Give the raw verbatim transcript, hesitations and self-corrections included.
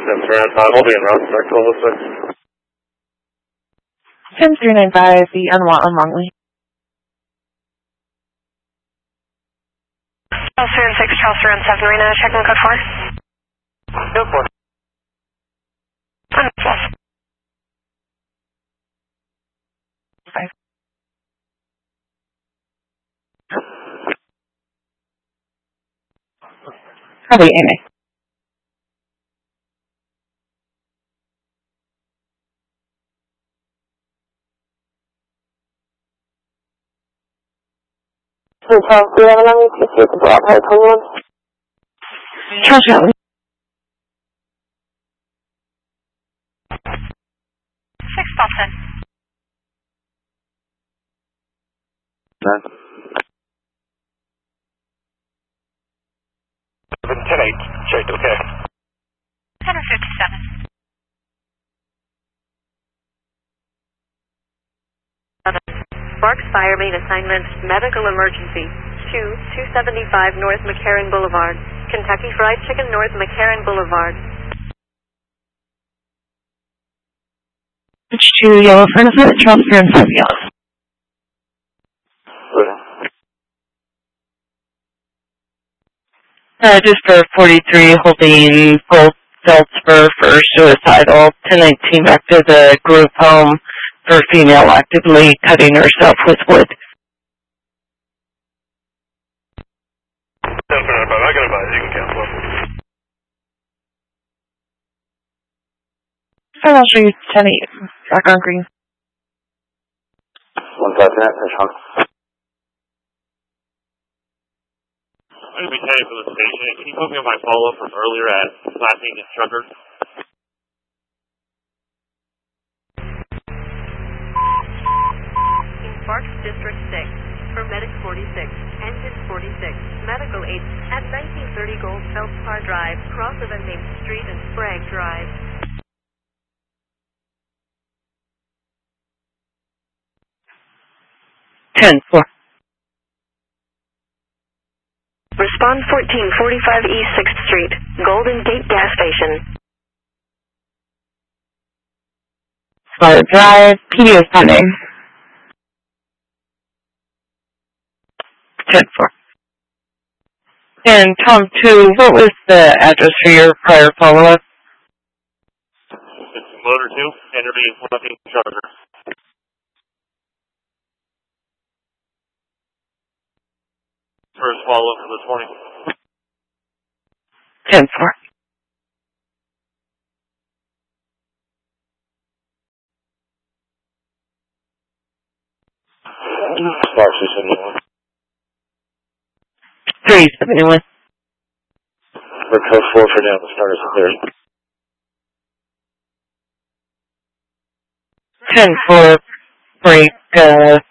That's around five. I'll be in route start twelve oh six. ten three nine five, the unwant on Longley. Charles three oh six, Charles three oh seven, Marina, checking code four. Code four. I'm twelve. Five. Probably Amy. Hey, Charles, do you have an T C at the block right twenty-one? Charles Valley. Six, Boston. Nine. ten eight, straight, okay. ten fifty-seven. Sparks Fire Main Assignment, Medical Emergency, two two seventy-five North McCarran Boulevard, Kentucky Fried Chicken North McCarran Boulevard. Switch to yellow furnace, Charles three oh five yellow. Uh, just for forty-three, holding both Beltsburg for suicidal, ten nineteen back to the group home for female actively cutting herself with wood. ten nine five, I got a bite, you can cancel it. And I'll show you ten eight, back on green. one five ten, push on. I'm going to be headed for the station. Can you put me on my follow-up from earlier at Slapping Instructor? Sparks District six, for Medic forty-six, Engine forty-six, Medical eight, at nineteen thirty Gold Feldspar Drive, cross of unnamed street and Sprague Drive. ten four. Respond fourteen forty-five East sixth Street, Golden Gate Gas Station. Fire Drive, P D is pending. ten four. And Tom two, what was the address for your prior follow-up? It's Motor two, intervene flipping charger. First follow-up for this morning. ten four. Star two seventy-one. three seventy-one. For code four for now, the starters are clear. ten four, break, uh,